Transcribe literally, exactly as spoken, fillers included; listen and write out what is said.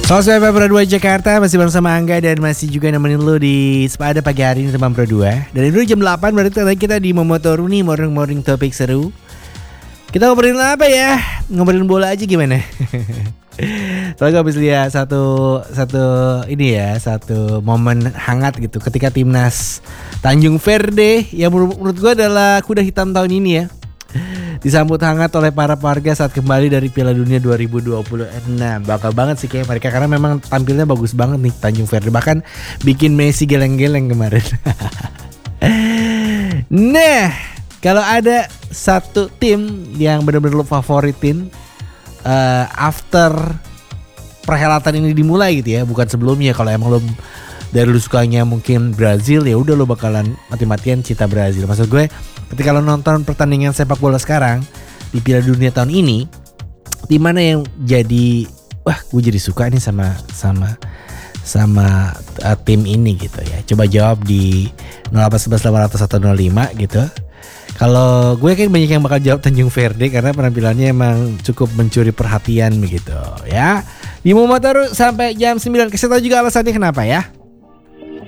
Selamat siang Pro dua Jakarta, masih bersama Angga dan masih juga nemenin lu di Sepada pagi hari ini teman Pro dua. Dari dulu jam delapan berarti tadi kita di Momotoru nih, morning-morning topik seru. Kita ngobrolin apa ya? Ngobrolin bola aja gimana? Soalnya gue habis lihat satu satu ini ya, satu momen hangat gitu ketika timnas Tanjung Verde yang menurut, menurut gue adalah kuda hitam tahun ini ya, disambut hangat oleh para warga saat kembali dari Piala Dunia dua ribu dua puluh enam. Bakal banget sih kayak mereka karena memang tampilnya bagus banget nih Tanjung Verde, bahkan bikin Messi geleng-geleng kemarin. Nah, kalau ada satu tim yang benar-benar lo favoritin uh, after perhelatan ini dimulai gitu ya, bukan sebelumnya. Kalau emang lo dari lu sukanya mungkin Brazil, ya udah lo bakalan mati-matian cinta Brazil. Maksud gue, ketika lo nonton pertandingan sepak bola sekarang di Piala Dunia tahun ini, di mana yang jadi wah gue jadi suka nih sama sama sama uh, tim ini gitu ya. Coba jawab di nol delapan satu satu delapan nol nol satu nol lima gitu. Kalau gue kan banyak yang bakal jawab Tanjung Verde karena penampilannya emang cukup mencuri perhatian begitu ya. Di Momotoru sampai jam sembilan. Kasih tahu juga alasannya kenapa ya.